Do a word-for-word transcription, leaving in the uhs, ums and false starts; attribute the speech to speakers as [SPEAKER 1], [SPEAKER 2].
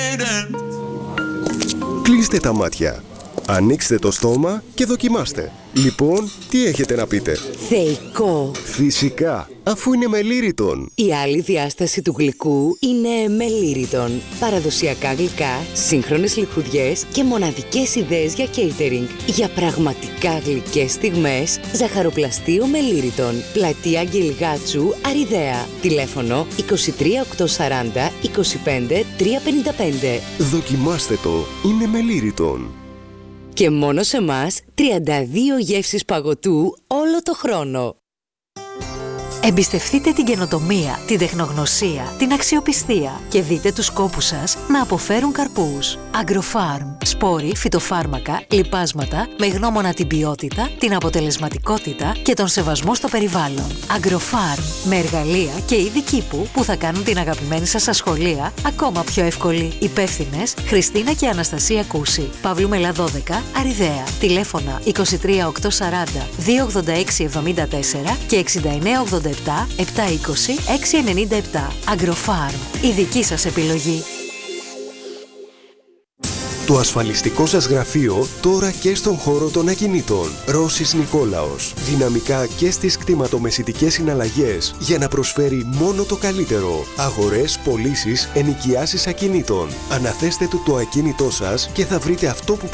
[SPEAKER 1] Κλείστε τα μάτια, ανοίξτε το στόμα και δοκιμάστε. Λοιπόν, τι έχετε να πείτε?
[SPEAKER 2] Θεϊκό.
[SPEAKER 1] Φυσικά, αφού είναι με Lyriton.
[SPEAKER 2] Η άλλη διάσταση του γλυκού είναι με Lyriton. Παραδοσιακά γλυκά, σύγχρονες λιχουδιές και μοναδικές ιδέες για catering. Για πραγματικά γλυκές στιγμές, ζαχαροπλαστείο με Lyriton. Πλατεία Αγγελγάτσου, Αριδαία. Τηλέφωνο είκοσι τρία οκτακόσια σαράντα είκοσι πέντε τριακόσια πενήντα πέντε.
[SPEAKER 1] Δοκιμάστε το, είναι με Lyriton.
[SPEAKER 2] Και μόνο σε εμάς τριάντα δύο γεύσεις παγωτού όλο το χρόνο.
[SPEAKER 3] Εμπιστευτείτε την καινοτομία, την τεχνογνωσία, την αξιοπιστία και δείτε τους κόπους σας να αποφέρουν καρπούς. Agrofarm. Σπόροι, φυτοφάρμακα, λιπάσματα με γνώμονα την ποιότητα, την αποτελεσματικότητα και τον σεβασμό στο περιβάλλον. Agrofarm. Με εργαλεία και είδη κήπου που θα κάνουν την αγαπημένη σας ασχολία ακόμα πιο εύκολη. Υπεύθυνες Χριστίνα και Αναστασία Κούση. Παύλου Μελά δώδεκα, Αριδαία. Τηλέφωνα είκοσι τρία οκτακόσια σαράντα δύο ογδόντα έξι εβδομήντα τέσσερα και εξήντα εννέα ογδόντα επτά επτακόσια είκοσι έξι ενενήντα επτά. Agrofarm. Η δική σας επιλογή.
[SPEAKER 1] Το ασφαλιστικό σας γραφείο τώρα και στον χώρο των ακινήτων. Ρώσης Νικόλαος. Δυναμικά και στις κτηματομεσητικές συναλλαγές για να προσφέρει μόνο το καλύτερο. Αγορές, πωλήσεις, ενοικιάσεις ακινήτων. Αναθέστε του το ακίνητό σας και θα βρείτε αυτό που